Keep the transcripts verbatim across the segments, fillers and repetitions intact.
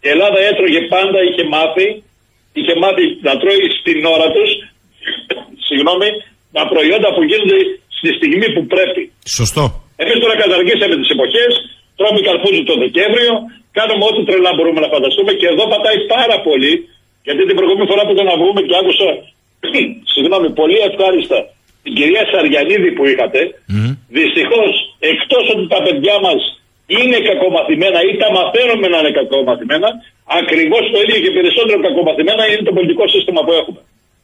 Η Ελλάδα έτρωγε πάντα, είχε μάθει, είχε μάθει να τρώει στην ώρα τους, συγγνώμη, τα προϊόντα που γίνονται στη στιγμή που πρέπει. Σωστό. Εμείς τώρα καταργήσαμε τις εποχές, τρώμε καρπούζι το Δεκέμβριο, κάνουμε ό,τι τρελά μπορούμε να φανταστούμε και εδώ πατάει πάρα πολύ, γιατί την προηγούμενη φορά που ήταν να βγούμε και άκουσα, συγγνώμη, πολύ ευχάριστα την κυρία Σαριανίδη που είχατε, mm. δυστυχώς εκτός ότι τα παιδιά μας είναι κακομαθημένα ή τα μαθαίνουμε να είναι κακομαθημένα, ακριβώς το ίδιο και περισσότερο κακομαθημένα είναι το πολιτικό σύστημα που έχουμε.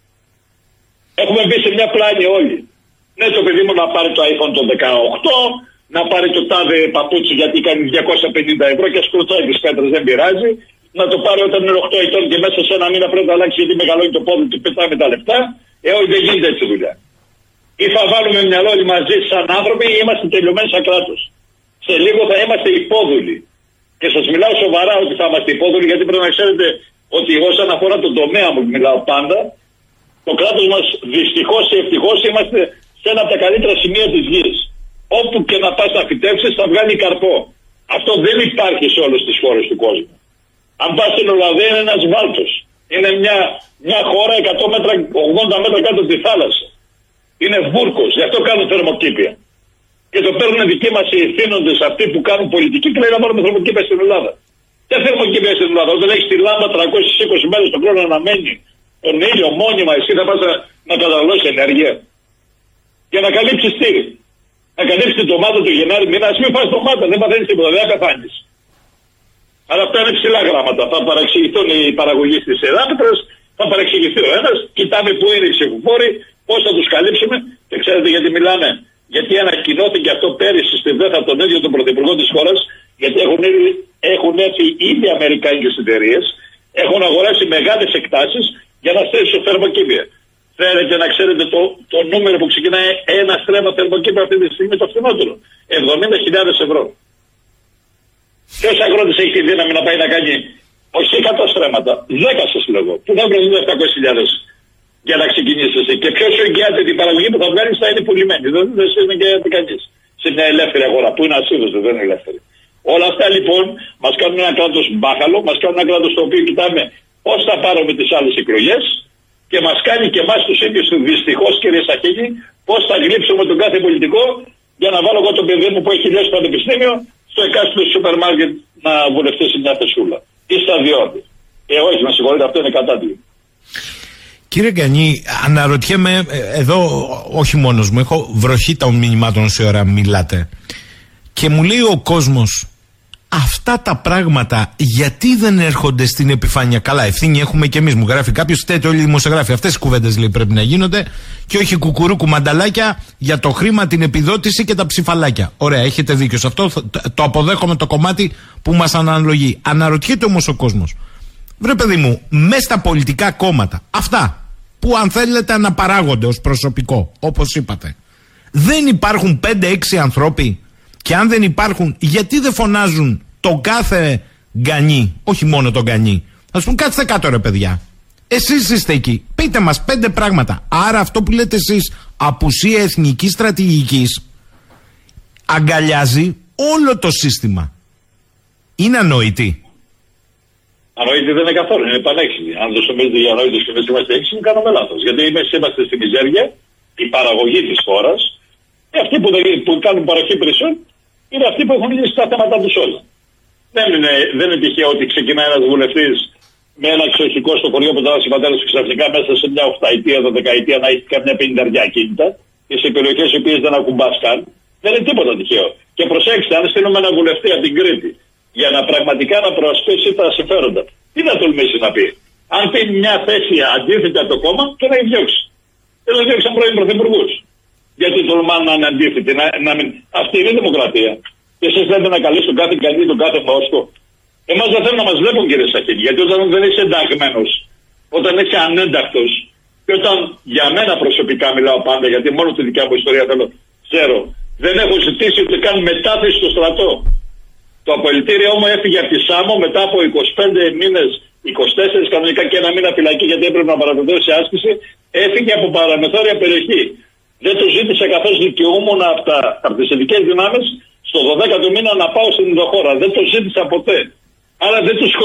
Έχουμε μπει σε μια πλάνη όλοι. Ναι, το παιδί μου να πάρει το iPhone το δεκαοκτώ, να πάρει το τάδε παπούτσι γιατί κάνει διακόσια πενήντα ευρώ και σκουρτάει τις πέτρες, δεν πειράζει. Να το πάρει όταν είναι οκτώ ετών και μέσα σε ένα μήνα πρέπει να αλλάξει γιατί μεγαλώνει το πόδι του, πετάμε τα λεφτά. Ε, όχι, δεν γίνεται έτσι δουλειά. Ή θα βάλουμε μυαλό όλοι μαζί σαν άνθρωποι ή είμαστε τελειωμένοι σαν κράτος. Σε λίγο θα είμαστε υπόδουλοι. Και σας μιλάω σοβαρά ότι θα είμαστε υπόδουλοι, γιατί πρέπει να ξέρετε ότι όσον αφορά τον τομέα μου, μιλάω πάντα, το κράτος μας δυστυχώς ή ευτυχώς είμαστε σε ένα από τα καλύτερα σημεία της γης. Όπου και να πας να φυτέψεις θα βγάλει καρπό. Αυτό δεν υπάρχει σε όλες τις χώρες του κόσμου. Αν πας στην Ολλανδία είναι ένας βάλτος. Είναι μια, μια χώρα εκατό μέτρα, ογδόντα μέτρα κάτω από τη θάλασσα. Είναι βούρκος, γι' αυτό κάνουν θερμοκήπια. Και το παίρνουν δικοί μας οι ευθύνοντες αυτοί που κάνουν πολιτική και λέει να πάρουμε θερμοκήπια στην Ελλάδα. Ποια θερμοκήπια στην Ελλάδα, όταν έχεις τη λάμπα τριακόσιες είκοσι μέρες τον χρόνο να μένει τον ήλιο μόνιμα, εσύ θα πας να, να καταναλώσεις ενέργεια. Για να καλύψεις τι, να καλύψεις την ντομάτα του Γενάρη μήνα, ας μην φας ντομάτα, δεν παθαίνεις τίποτα, δεν θα πεθάνεις. Αλλά αυτά είναι ψηλά γράμματα. Θα παραξηγηθούν οι παραγωγοί στις εδάφητρες, θα παραξηγηθεί ο ένας, κοιτάμε πού είναι οι ψηφοφόροι, πώς θα τους καλύψουμε και ξέρετε γιατί μιλάμε. Γιατί ανακοινώθηκε αυτό πέρυσι στη ΒΕΘΑ τον ίδιο τον πρωθυπουργό της χώρας, γιατί έχουν, έχουν έρθει ήδη αμερικάνικες εταιρείες, έχουν αγοράσει μεγάλες εκτάσεις για να στήσουν θερμοκήπια. Θέλετε να ξέρετε το, το νούμερο που ξεκινάει ένα στρέμμα θερμοκήπια αυτή τη στιγμή το φθηνότερο. εβδομήντα χιλιάδες ευρώ. Ποιος αγρότης έχει τη δύναμη να πάει να κάνει όχι εκατό στρέμματα, δέκα σας λέγω, που θα βρουν επτακόσιες χιλιάδες για να ξεκινήσει εσύ. Και ποιος σου εγγυάται την παραγωγή που θα βγάλει θα είναι πουλημένη. Δεν θα είναι εγγυάται κανείς. Σε μια ελεύθερη αγορά που είναι ασίδωστο, δεν είναι ελεύθερη. Όλα αυτά λοιπόν μας κάνουν ένα κράτος μπάχαλο, μας κάνουν ένα κράτος το οποίο κοιτάμε πώς θα πάρουμε τις άλλες εκλογές και μας κάνει και εμάς τους ίδιους δυστυχώς κύριε Σαχίνη πώς θα γλύψουμε τον κάθε πολιτικό για να βάλω εγώ τον παιδί μου που έχει λιώσει πανεπιστήμιο στο εκάστοτε σούπερ μάρκετ να βουλευτεί σε μια θεσούλα. Ή σταδιώτη. Ε, όχι, με συγχωρείτε, αυτό είναι κατάτλη. Κύριε Γκανή, αναρωτιέμαι, εδώ όχι μόνος μου, έχω βροχή των μηνυμάτων όση ώρα μιλάτε και μου λέει ο κόσμος αυτά τα πράγματα γιατί δεν έρχονται στην επιφάνεια. Καλά, ευθύνη έχουμε και εμείς, μου γράφει κάποιος, τέτοιο όλοι οι δημοσιογράφοι, αυτές οι κουβέντες λέει πρέπει να γίνονται και όχι κουκουρούκου μανταλάκια για το χρήμα, την επιδότηση και τα ψηφαλάκια. Ωραία, έχετε δίκιο σε αυτό, το αποδέχομαι το κομμάτι που μας αναλογεί. Αναρωτιέται όμως ο κόσμος, βρε παιδί μου, μέσα στα πολιτικά κόμματα, αυτά που αν θέλετε αναπαράγονται ως προσωπικό, όπως είπατε, δεν υπάρχουν πέντε έξι ανθρώποι και αν δεν υπάρχουν, γιατί δεν φωνάζουν τον κάθε Γκανή, όχι μόνο τον Γκανή, ας πούμε κάτσε κάτω ρε παιδιά, εσείς είστε εκεί, πείτε μας πέντε πράγματα. Άρα αυτό που λέτε εσείς, απουσία εθνικής στρατηγικής, αγκαλιάζει όλο το σύστημα. Είναι ανόητη. Ανόητη δεν είναι καθόλου, είναι πανέξυπνη. Αν το νομίζετε για ανόητος και εμείς είμαστε έξυπνοι, κάνουμε λάθος. Γιατί εμείς είμαστε στη μιζέρια, η παραγωγή της χώρας, και αυτοί που, που κάνουν παροχή υπηρεσιών είναι αυτοί που έχουν λύσει τα θέματα τους όλα. Δεν είναι, δεν είναι τυχαίο ότι ξεκινάει ένας βουλευτής με ένα εξοχικό στο χωριό που ήταν ο πατέρας του ξαφνικά μέσα σε μια οχταετία, δεκαετία να έχει καμιά πενηνταριά κίνητα και σε περιοχές οι οποίες δεν ακουμπάς καν. Δεν είναι τίποτα τυχαίο. Και προσέξτε, αν στείλουμε ένα βουλευτή από την Κρήτη για να πραγματικά να προασπίσει τα συμφέροντα, τι θα τολμήσει να πει. Αν πει μια θέση αντίθετη από το κόμμα, τον έχει διώξει. Δεν τον διώξαν πρώην πρωθυπουργούς. Γιατί τολμάνε να είναι αντίθετοι. Να, να μην... Αυτή είναι η δημοκρατία. Και εσείς λέτε να καλείς τον κάθε καλή, τον κάθε μόσκο. Εμάς δεν θέλουν να μας βλέπουν κύριε Σαχίνη. Γιατί όταν δεν είσαι ενταγμένος, όταν είσαι ανέντακτος, και όταν για μένα προσωπικά μιλάω πάντα, γιατί μόνο τη δικιά μου ιστορία θέλω, ξέρω, δεν έχω ζητήσει ούτε καν μετάθεση στο στρατό. Το απολυτήριό μου έφυγε από τη Σάμο μετά από είκοσι πέντε μήνες, είκοσι τέσσερα κανονικά και ένα μήνα φυλακή, γιατί έπρεπε να παραδοθώ σε άσκηση. Έφυγε από παραμεθόρια περιοχή. Δεν το ζήτησα καθώς δικαιούμουν από, τα, από τις ειδικές δυνάμεις στο δωδέκατο μήνα να πάω στην Ινδοχώρα. Δεν το ζήτησα ποτέ. Άρα δεν τους